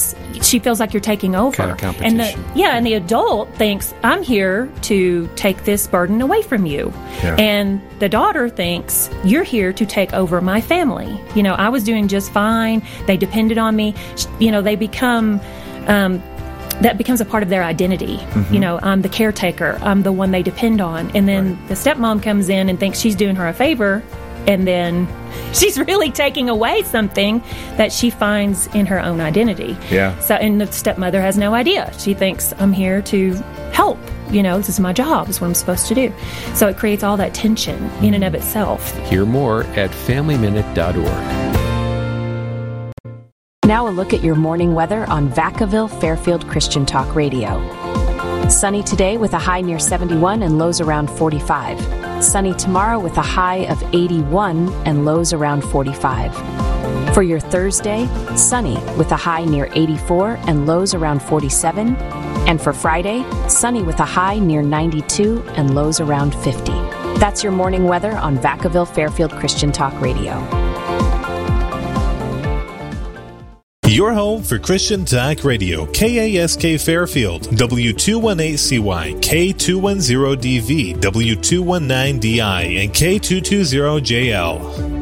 she feels like you're taking over. Kind of competition. And the adult thinks, I'm here to take this burden away from you. Yeah. And the daughter thinks, you're here to take over my family. You know, I was doing just fine. They depended on me. You know, they become... that becomes a part of their identity. Mm-hmm. You know, I'm the caretaker. I'm the one they depend on. And then the stepmom comes in and thinks she's doing her a favor, and then she's really taking away something that she finds in her own identity. Yeah. So, and the stepmother has no idea. She thinks, I'm here to help. You know, this is my job. This is what I'm supposed to do. So it creates all that tension in and of itself. Hear more at FamilyMinute.org. Now a look at your morning weather on Vacaville Fairfield Christian Talk Radio. Sunny today with a high near 71 and lows around 45. Sunny tomorrow with a high of 81 and lows around 45. For your Thursday, sunny with a high near 84 and lows around 47. And for Friday, sunny with a high near 92 and lows around 50. That's your morning weather on Vacaville Fairfield Christian Talk Radio. Your home for Christian Talk Radio, KASK Fairfield, W218CY, K210DV, W219DI, and K220JL.